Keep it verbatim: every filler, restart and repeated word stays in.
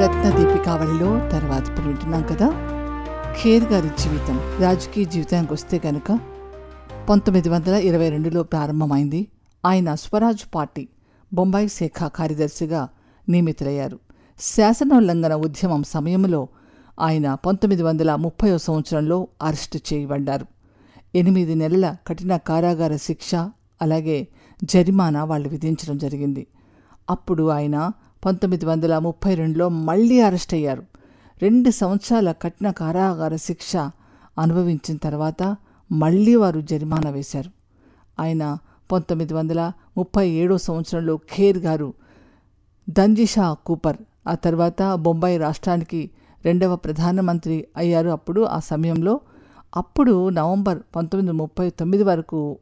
రత్న దీపికావళిలో తర్వాత ఇప్పుడు వింటున్నాం కదా. ఖేర్ గారి జీవితం, రాజకీయ జీవితానికి వస్తే కనుక పంతొమ్మిది వందల ఇరవై రెండులో ప్రారంభమైంది. ఆయన స్వరాజ్ పార్టీ బొంబాయి శాఖ కార్యదర్శిగా నియమితులయ్యారు. శాసనోల్లంఘన ఉద్యమం సమయంలో ఆయన పంతొమ్మిది వందల ముప్పై సంవత్సరంలో అరెస్టు చేయబడ్డారు. ఎనిమిది నెలల కఠిన కారాగార శిక్ష అలాగే జరిమానా వాళ్ళు విధించడం జరిగింది. అప్పుడు ఆయన పంతొమ్మిది వందల ముప్పై రెండులో మళ్లీ అరెస్ట్ అయ్యారు. రెండు సంవత్సరాల కఠిన కారాగార శిక్ష అనుభవించిన తర్వాత మళ్లీ వారు జరిమానా వేశారు. ఆయన పంతొమ్మిది వందల ముప్పై ఏడో సంవత్సరంలో ఖేర్ గారు దంజిషా కూపర్ ఆ తర్వాత బొంబాయి రాష్ట్రానికి రెండవ ప్రధానమంత్రి అయ్యారు. అప్పుడు ఆ సమయంలో అప్పుడు నవంబర్ పంతొమ్మిది వందల ముప్పై తొమ్మిది వరకు